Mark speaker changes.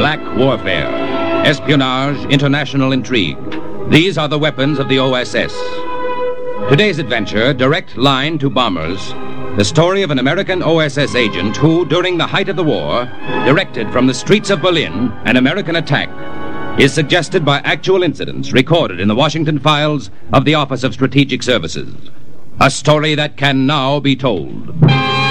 Speaker 1: black warfare, espionage, international intrigue. These are the weapons of the OSS. Today's adventure, Direct Line to Bombers, the story of an American OSS agent who, during the height of the war, directed from the streets of Berlin an American attack, is suggested by actual incidents recorded in the Washington files of the Office of Strategic Services. A story that can now be told.